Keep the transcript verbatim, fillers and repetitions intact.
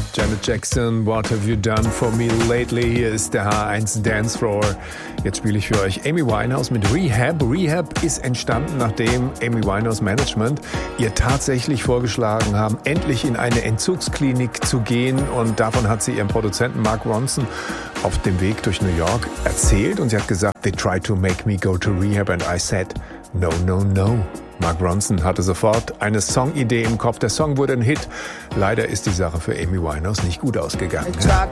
Janet Jackson, What Have You Done For Me Lately? Hier ist der H eins Dance Floor. Jetzt spiele ich für euch Amy Winehouse mit Rehab. Rehab ist entstanden, nachdem Amy Winehouse Management ihr tatsächlich vorgeschlagen haben, endlich in eine Entzugsklinik zu gehen. Und davon hat sie ihrem Produzenten Mark Ronson auf dem Weg durch New York erzählt. Und sie hat gesagt, they tried to make me go to rehab and I said, no, no, no. Mark Ronson hatte sofort eine Songidee im Kopf. Der Song wurde ein Hit. Leider ist die Sache für Amy Winehouse nicht gut ausgegangen.